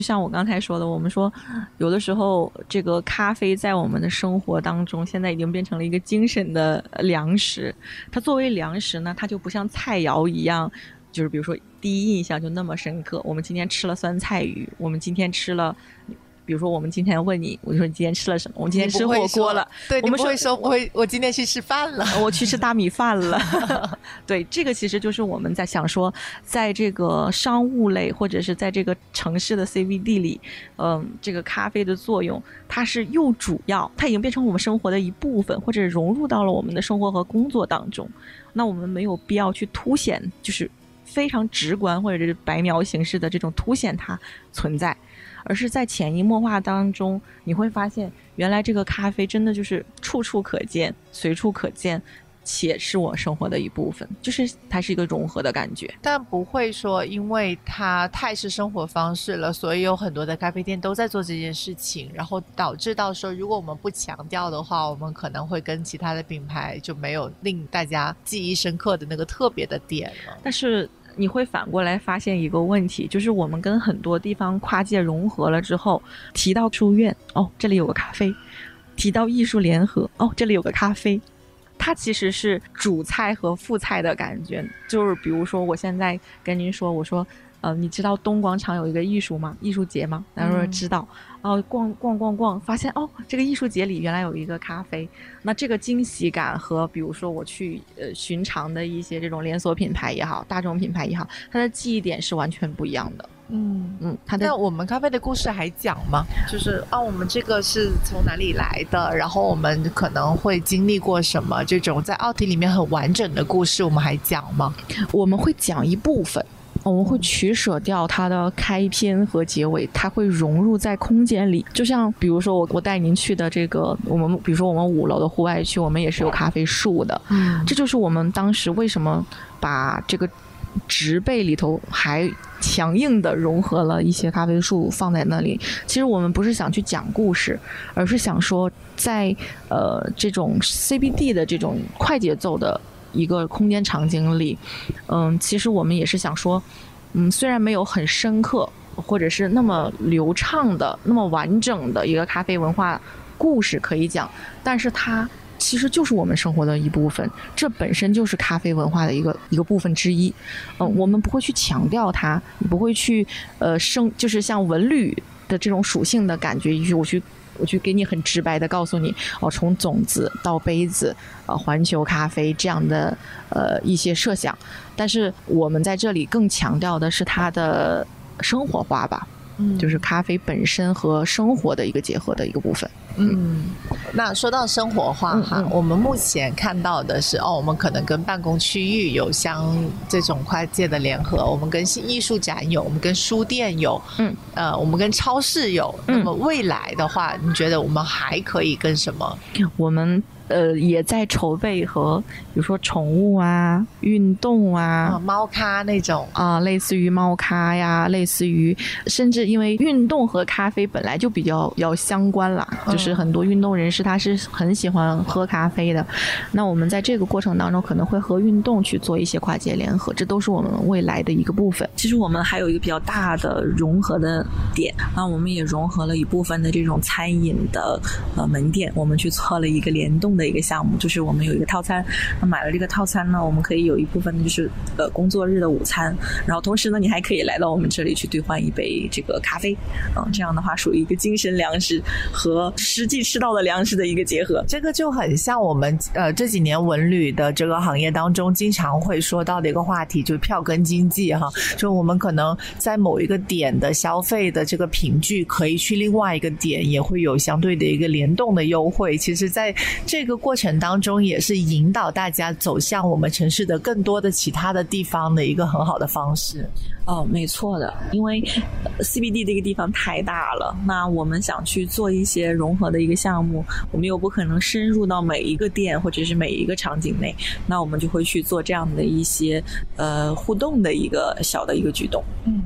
像我刚才说的，我们说有的时候这个咖啡在我们的生活当中现在已经变成了一个精神的粮食。它作为粮食呢，它就不像菜肴一样，就是比如说第一印象就那么深刻。我们今天吃了酸菜鱼，我们今天吃了，比如说我们今天问你，我就说你今天吃了什么？我们今天吃火锅了。 对， 我们不会说不会，我今天去吃饭了， 我去吃大米饭了。对，这个其实就是我们在想说，在这个商务类或者是在这个城市的 CBD 里，这个咖啡的作用，它是又主要，它已经变成我们生活的一部分，或者融入到了我们的生活和工作当中。那我们没有必要去凸显，就是非常直观或者是白描形式的这种凸显它存在，而是在潜移默化当中，你会发现原来这个咖啡真的就是处处可见，随处可见，且是我生活的一部分，就是它是一个融合的感觉。 但不会说因为它太是生活方式了，所以有很多的咖啡店都在做这件事情，然后导致到说如果我们不强调的话，我们可能会跟其他的品牌就没有令大家记忆深刻的那个特别的点了。 但是你会反过来发现一个问题，就是我们跟很多地方跨界融合了之后，提到书院，哦，这里有个咖啡；提到艺术联合，哦，这里有个咖啡。它其实是主菜和副菜的感觉，就是比如说我现在跟您说，我说你知道东广场有一个艺术节吗？然后说知道，逛，发现这个艺术节里原来有一个咖啡。那这个惊喜感和比如说我去寻常的一些这种连锁品牌也好，大众品牌也好，它的记忆点是完全不一样的。 那我们咖啡的故事还讲吗？就是我们这个是从哪里来的，然后我们可能会经历过什么，这种在奥体里面很完整的故事我们还讲吗？ 我们会讲一部分，我们会取舍掉它的开篇和结尾，它会融入在空间里。就像比如说我带您去的这个，比如说我们5楼的户外区，我们也是有咖啡树的。这就是我们当时为什么把这个植被里头还强硬的融合了一些咖啡树放在那里。其实我们不是想去讲故事，而是想说在这种 CBD 的这种快节奏的一个空间场景里，其实我们也是想说，虽然没有很深刻或者是那么流畅的那么完整的一个咖啡文化故事可以讲，但是它其实就是我们生活的一部分，这本身就是咖啡文化的一个部分之一。我们不会去强调它，不会去就是像文旅的这种属性的感觉，我去给你很直白的告诉你，从种子到杯子，环球咖啡这样的一些设想。但是我们在这里更强调的是它的生活化吧，就是咖啡本身和生活的一个结合的一个部分。 那说到生活化我们目前看到的是我们可能跟办公区域有像这种跨界的联合，我们跟艺术展有，我们跟书店有，我们跟超市有。那么未来的话，你觉得我们还可以跟什么？ 我们也在筹备和比如说宠物啊、运动啊、 猫咖那种类似于猫咖呀，类似于甚至因为运动和咖啡本来就比较要相关啦，就是很多运动人士他是很喜欢喝咖啡的。那我们在这个过程当中可能会和运动去做一些跨界联合，这都是我们未来的一个部分。其实我们还有一个比较大的融合的点，那我们也融合了一部分的这种餐饮的门店，我们去做了一个联动的一个项目，就是我们有一个套餐，那买了这个套餐呢，我们可以有一部分就是工作日的午餐，然后同时呢你还可以来到我们这里去兑换一杯这个咖啡，这样的话属于一个精神粮食和实际吃到的粮食的一个结合。 这个就很像我们这几年文旅的这个行业当中经常会说到的一个话题，就是票根经济就我们可能在某一个点的消费的这个凭据可以去另外一个点也会有相对的一个联动的优惠。其实在这个过程当中也是引导大家走向我们城市的更多的其他的地方的一个很好的方式。 没错的，因为 CBD 这个地方太大了，那我们想去做一些融合的一个项目，我们又不可能深入到每一个店或者是每一个场景内，那我们就会去做这样的一些互动的一个小的一个举动。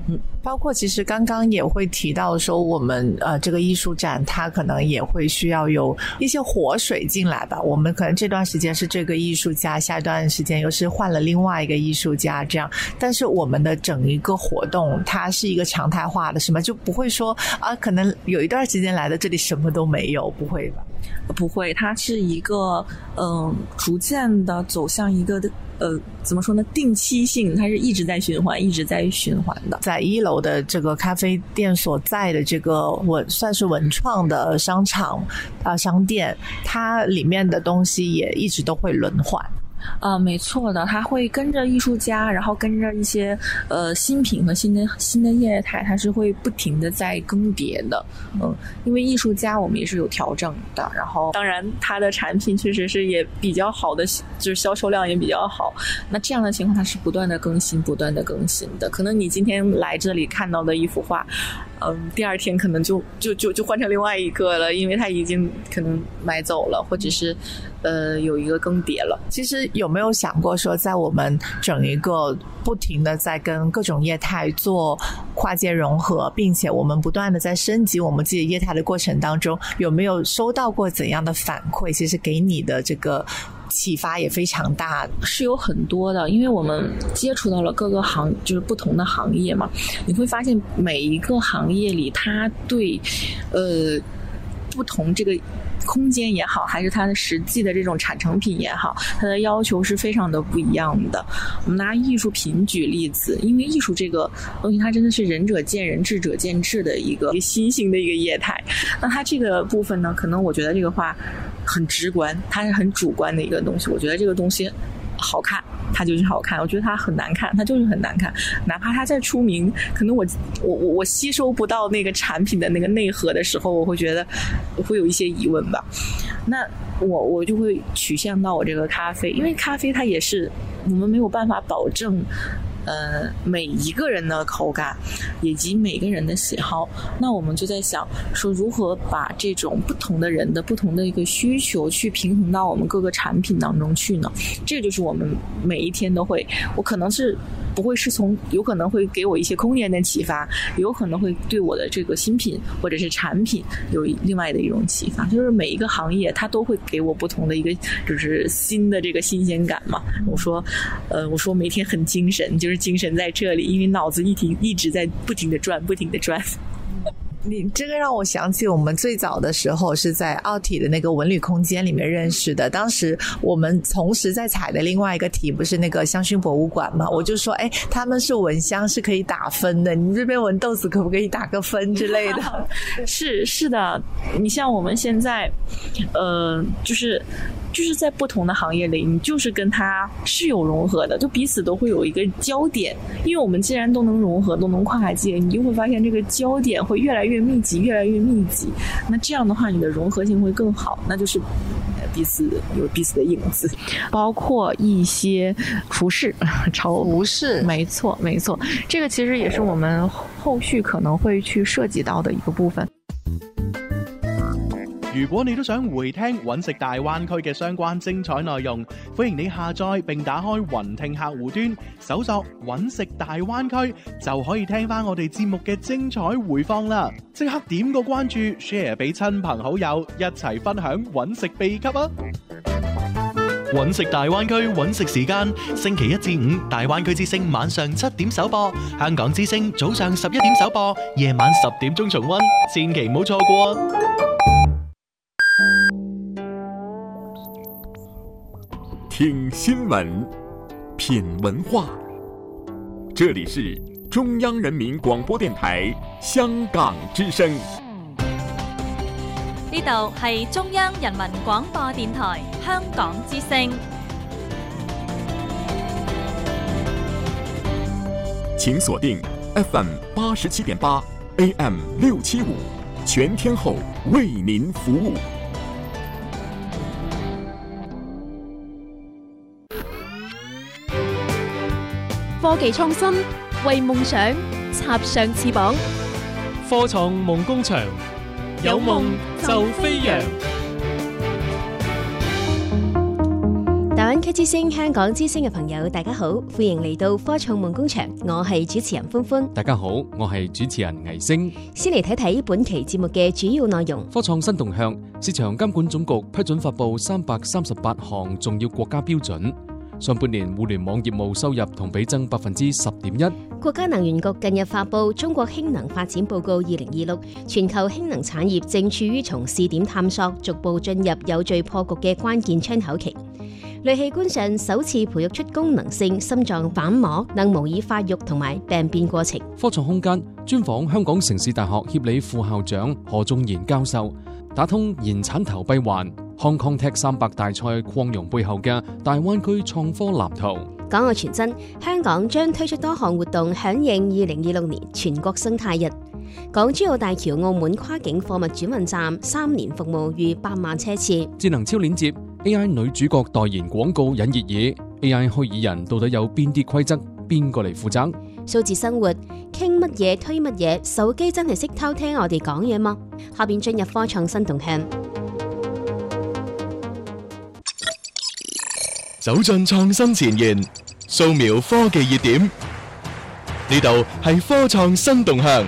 包括其实刚刚也会提到说，我们这个艺术展它可能也会需要有一些活水进来吧。我们可能这段时间是这个艺术家，下一段时间又是换了另外一个艺术家这样，但是我们的整一个活动它是一个常态化的，是吗？就不会说可能有一段时间来的这里什么都没有，不会吧？ 不会，它是一个逐渐的走向一个怎么说呢？定期性，它是一直在循环的。 在1楼的这个咖啡店所在的这个算是文创的商场商店，它里面的东西也一直都会轮换。 没错的，它会跟着艺术家，然后跟着一些新品和新的业态，它是会不停的在更迭的。因为艺术家我们也是有调整的，然后当然它的产品确实是也比较好的，就是销售量也比较好。那这样的情况它是不断的更新的。可能你今天来这里看到的一幅画，第二天可能就换成另外一个了，因为它已经可能买走了，或者是有一个更迭了。 其实有没有想过说，在我们整一个不停的在跟各种业态做跨界融合，并且我们不断的在升级我们自己业态的过程当中，有没有收到过怎样的反馈？其实给你的这个启发也非常大， 是有很多的，因为我们接触到了各个就是不同的行业嘛，你会发现每一个行业里，它对不同这个空间也好，还是它的实际的这种产成品也好，它的要求是非常的不一样的。我们拿艺术品举例子，因为艺术这个东西它真的是仁者见仁，智者见智的一个新兴的一个业态。那它这个部分呢，可能我觉得这个话很直观，它是很主观的一个东西。我觉得这个东西好看，它就是好看；我觉得它很难看，它就是很难看。哪怕它再出名，可能我吸收不到那个产品的那个内核的时候，我会觉得我会有一些疑问吧。那我就会取向到我这个咖啡，因为咖啡它也是我们没有办法保证每一个人的口感以及每个人的喜好，那我们就在想说如何把这种不同的人的不同的一个需求去平衡到我们各个产品当中去呢？这就是我们每一天都会，我可能是不会是有可能会给我一些空间的启发，有可能会对我的这个新品或者是产品有另外的一种启发。就是每一个行业它都会给我不同的一个就是新的这个新鲜感嘛。我说每天很精神，就是精神在这里，因为脑子一直在不停的转。 你这个让我想起我们最早的时候是在奥体的那个文旅空间里面认识的，当时我们同时在采的另外一个题不是那个香薰博物馆嘛，我就说他们是闻香是可以打分的，你这边闻豆子可不可以打个分之类的？ 是的，你像我们现在就是在不同的行业里，你就是跟它是有融合的，就彼此都会有一个焦点。因为我们既然都能融合，都能跨界，你就会发现这个焦点会越来越密集。那这样的话，你的融合性会更好，那就是有彼此的影子，包括一些服饰，没错，这个其实也是我們後續可能會去涉及到的一個部分。 如果你都想回聽揾食大灣區嘅相關精彩內容，歡迎你下載並打開雲聽客戶端，搜索揾食大灣區，就可以聽返我哋節目嘅精彩回放啦！即刻點個關注 ，share 俾親朋好友，一齊分享揾食秘笈啊！揾食大灣區揾食時間，星期一至五大灣區之聲晚上7點首播，香港之聲早上11點首播，夜晚10點鐘重溫，千祈唔好錯過啊！ 听新闻，品文化，这里是中央人民广播電台香港之聲。 呢度係中央人民廣播電台香港之聲。 請鎖定 FM 87.8 AM 675，全天候為您服務。 科技創新，為夢想插上翅膀。 科創夢工場，有夢就飛揚。 大大灣區之聲、香港之聲嘅朋友，大家好，歡迎嚟到科創夢工場，我係主持人歡歡。 大家好，我係主持人倪星。 先嚟睇睇本期節目嘅主要內容。 科創新動向，市場監管總局批准發布338項重要國家標準。上半年互聯網業務收入同比增 10.1%。 國家能源局近日發布《中國氫能發展報告2026》，全球氫能產業正處於從試點探索逐步進入有序破局嘅關鍵窗口期。類器官上首次培育出功能性心臟瓣膜，能模擬發育同埋病變過程。 科創空間專訪香港城市大學協理副校長何仲賢教授，打通延產投閉環。Hong Kong Tech 300大賽擴容背後嘅大灣區創科藍圖。 港澳傳真，香港將推出多項活動響應2026年全國生態日。港珠澳大橋澳門跨境貨物轉運站3年服務逾8萬車次。 智能超鏈接 AI 女主角代言廣告引熱議 AI 虛擬人到底有邊啲規則，邊個嚟負責？ 數字生活，傾乜嘢推乜嘢，手機真係識偷聽我哋講嘢嗎？下邊進入科創新動向。 走進創新前沿，掃描科技熱點，呢度係科創新動向。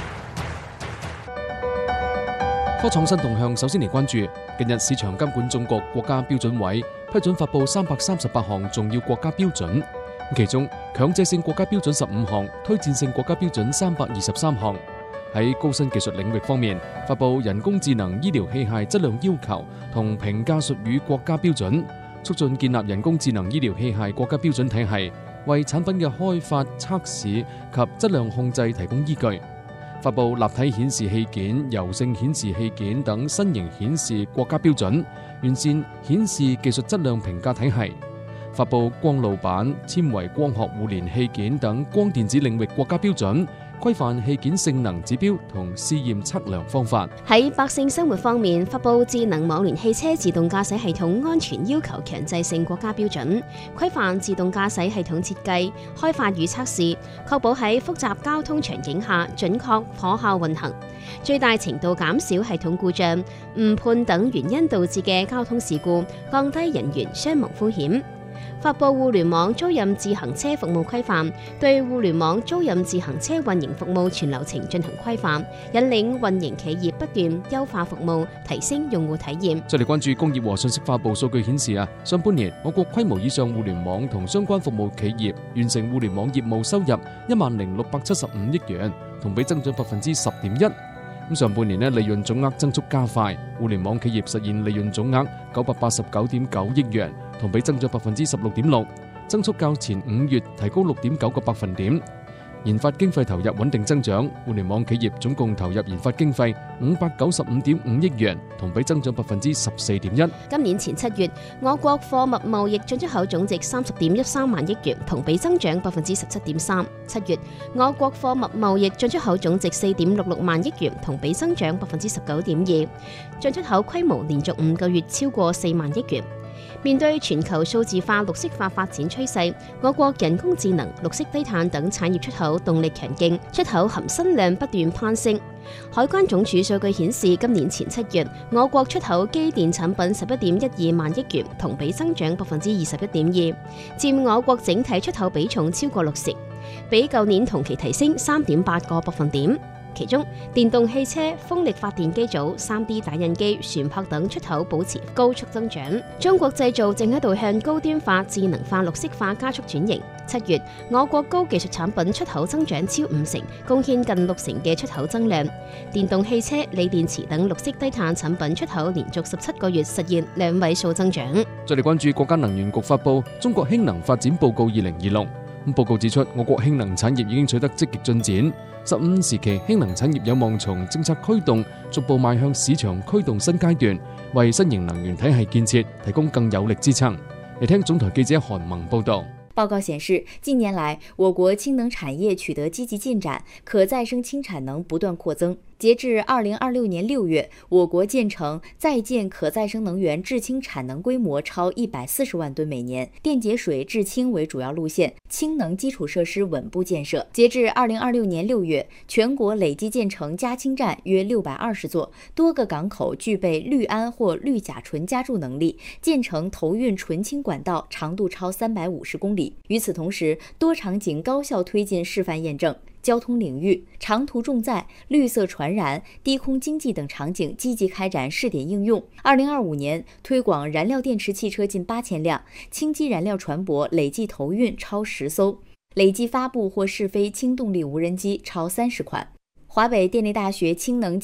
科創新動向首先嚟關注，近日市場監管總局國家標準委批准發布338項重要國家標準，其中強制性國家標準15項，推薦性國家標準323項。喺高新技術領域方面，發布人工智能醫療器械質量要求同評價術語國家標準，促進建立人工智能醫療器械國家標準體系，為產品嘅開發、測試及質量控制提供依據。發布立體顯示器件、柔性顯示器件等新型顯示國家標準，完善顯示技術質量評價體系。發布光路板、纖維光學互聯器件等光電子領域國家標準，規範器件性能指標同試驗測量方法。 喺百姓生活方面，發布智能網聯汽車自動駕駛系統安全要求強制性國家標準，規範自動駕駛系統設計、開發與測試，確保喺複雜交通場景下準確可靠運行，最大程度減少系統故障、誤判等原因導致嘅交通事故，降低人員傷亡風險。發布互聯網租賃自行車服務規範，對互聯網租賃自行車運營服務全流程進行規範，引領運營企業不斷優化服務，提升用戶體驗。 再嚟關注工業和信息化部數據顯示上半年我國規模以上互聯網同相關服務企業完成互聯網業務收入10,675億元，同比增長 10.1%。上半年利潤總額增速加快，互聯網企業實現利潤總額989.9億元，同比增長 16.6%， 增速較前5月提高6.9個百分點。研發經費投入穩定增長，互聯網企業總共投入研發經費595.5億元，同比增長 14.1%。 今年前7月，我國貨物貿易進出口總值30.13萬億元，同比增長 17.3%。7月，我國貨物貿易進出口總值4.66萬億元，同比增長 19.2%。進出口規模連續5個月超過4萬億元。面對全球數字化、綠色化發展趨勢，我國人工智能、綠色低碳等產業出口動力強勁，出口含新量不斷攀升。海關總署數據顯示，今年前7月，我國出口機電產品11.12萬億元，同比增長 21.2%， 佔我國整體出口比重超過60%，比舊年同期提升3.8個百分點。其中，電動汽車、風力發電機組、3D 打印機、船舶等出口保持高速增長。中國製造正喺度向高端化、智能化、綠色化加速轉型。7月，我國高技術產品出口增長超50%，貢獻近60%嘅出口增量。電動汽車、鋰電池等綠色低碳產品出口連續17個月實現2位數增長。 再嚟關注國家能源局發布《中國氫能發展報告2026》。報告指出，我國氫能產業已經取得積極進展。15時期氫能產業有望從政策驅動逐步邁向市場驅動新階段，為新型能源體系建設提供更有力支撐。嚟聽總台記者韓萌報道。 报告显示，近年来我国氢能产业取得积极进展，可再生氢产能不断扩增。截至2026年6月，我国建成在建可再生能源制氢产能规模超140万吨每年，电解水制氢为主要路线，氢能基础设施稳步建设。截至2026年6月，全国累计建成加氢站约620座，多个港口具备氯胺或氯甲醇加注能力，建成投运纯氢管道长度超350公里。与此同时，多场景高效推进示范验证。交通领域、长途重载、绿色传染、低空经济等场景积极开展试点应用。2025年推广燃料电池汽车近8000辆，氢基燃料船舶累计投运超10艘，累计发布或试飞氢动力无人机超30款。华北电力大学氢能